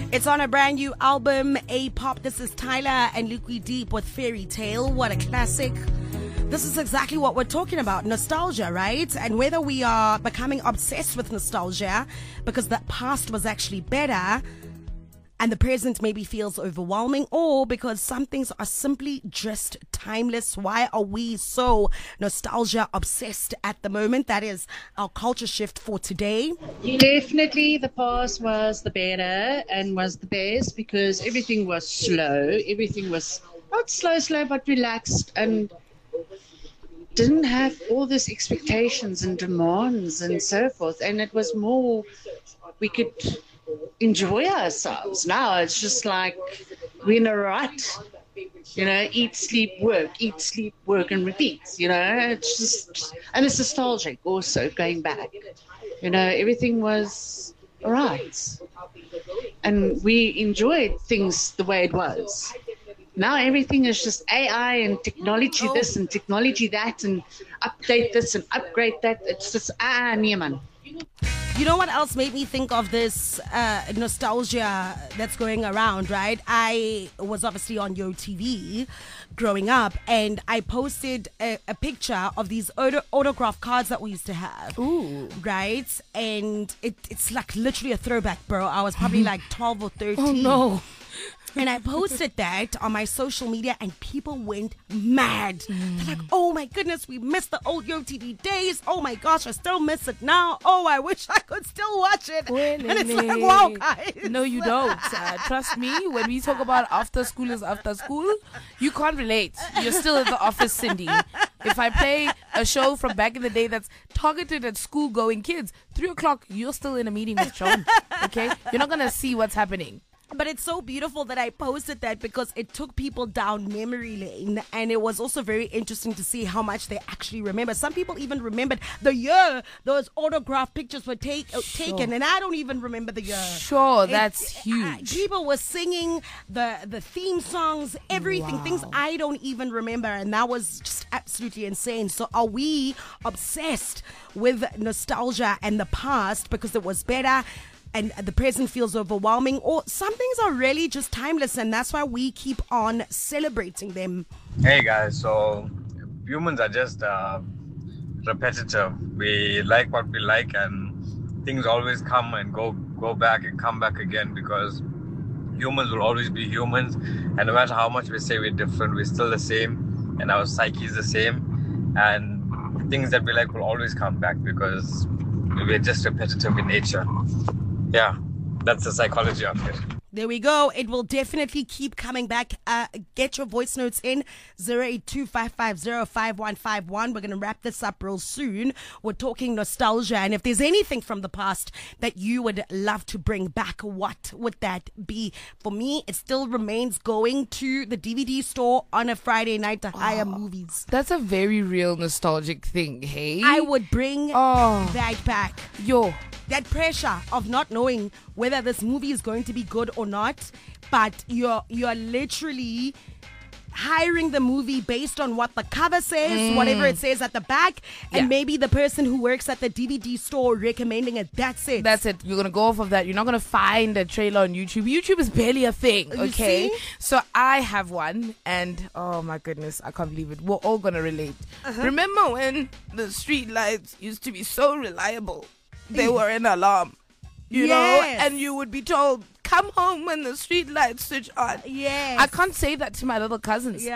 It's on a brand new album, A-Pop. This is Tyler and Luqui Deep with Fairy Tale. What a classic. This is exactly what we're talking about, nostalgia, right? And whether we are becoming obsessed with nostalgia because the past was actually better and the present maybe feels overwhelming, or because some things are simply just timeless. Why are we so nostalgia obsessed at the moment? That is our culture shift for today. Definitely the past was the better and was the best because everything was slow. Everything was not slow, but relaxed and didn't have all these expectations and demands and so forth. And it was more, we could enjoy ourselves. Now it's just like we're in a rut, eat, sleep, work and repeat, it's just, and it's nostalgic also going back, everything was all right and we enjoyed things the way it was. Now everything is just AI and technology this and technology that and update this and upgrade that. It's just man. You know what else made me think of this nostalgia that's going around, right? I was obviously on YoTV growing up, and I posted a picture of these autograph cards that we used to have. Ooh. Right? And it's like literally a throwback, bro. I was probably like 12 or 13. Oh, no. And I posted that on my social media and people went mad. They're like, oh my goodness, we missed the old YoTV days. Oh my gosh, I still miss it now. Oh, I wish I could still watch it. And it's like, wow, guys. No, you don't. Trust me, when we talk about after school is after school, you can't relate. You're still in the office, Cindy. If I play a show from back in the day that's targeted at school-going kids, 3 o'clock, you're still in a meeting with John. Okay? You're not going to see what's happening. But it's so beautiful that I posted that because it took people down memory lane, and it was also very interesting to see how much they actually remember. Some people even remembered the year those autograph pictures were taken, and I don't even remember the year. Sure, that's huge. People were singing the theme songs, everything, things I don't even remember, and that was just absolutely insane. So are we obsessed with nostalgia and the past because it was better? And the present feels overwhelming, or some things are really just timeless, and that's why we keep on celebrating them. Hey guys, so humans are just repetitive. We like what we like, and things always come and go back and come back again because humans will always be humans, and no matter how much we say we're different, we're still the same, and our psyche is the same, and things that we like will always come back because we're just repetitive in nature. Yeah, that's the psychology of it. There we go. It will definitely keep coming back. Get your voice notes in 082-550-5151. We're going to wrap this up real soon. We're talking nostalgia, and if there's anything from the past that you would love to bring back, what would that be? For me, it still remains going to the DVD store on a Friday night to hire movies. That's a very real nostalgic thing, hey? I would bring that back. That pressure of not knowing whether this movie is going to be good or not, but you're literally hiring the movie based on what the cover says, whatever it says at the back, and maybe the person who works at the DVD store recommending it. That's it. You're going to go off of that. You're not going to find a trailer on YouTube. YouTube is barely a thing, okay? So I have one, and oh my goodness, I can't believe it. We're all going to relate. Remember when the street lights used to be so reliable? They were an alarm, you know, and you would be told, come home when the street lights switch on. Yes. I can't say that to my little cousins.